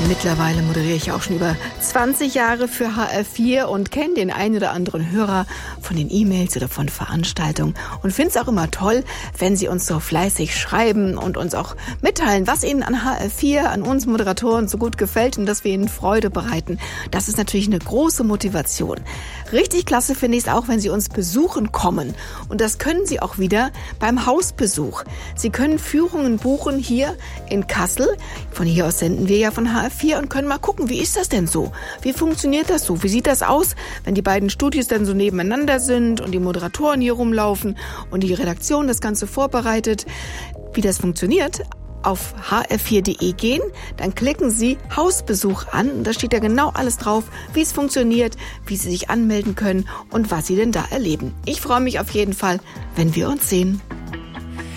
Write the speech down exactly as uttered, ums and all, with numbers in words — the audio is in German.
Mittlerweile moderiere ich auch schon über zwanzig Jahre für H R vier und kenne den einen oder anderen Hörer von den E-Mails oder von Veranstaltungen und finde es auch immer toll, wenn Sie uns so fleißig schreiben und uns auch mitteilen, was Ihnen an H R vier, an uns Moderatoren so gut gefällt und dass wir Ihnen Freude bereiten. Das ist natürlich eine große Motivation. Richtig klasse finde ich es auch, wenn Sie uns besuchen kommen. Und das können Sie auch wieder beim Hausbesuch. Sie können Führungen buchen hier in Kassel. Von hier aus senden wir ja von H R vier und können mal gucken, wie ist das denn so? Wie funktioniert das so? Wie sieht das aus, wenn die beiden Studios dann so nebeneinander sind und die Moderatoren hier rumlaufen und die Redaktion das Ganze vorbereitet? Wie das funktioniert? Auf h r vier punkt d e gehen, dann klicken Sie Hausbesuch an und da steht ja genau alles drauf, wie es funktioniert, wie Sie sich anmelden können und was Sie denn da erleben. Ich freue mich auf jeden Fall, wenn wir uns sehen.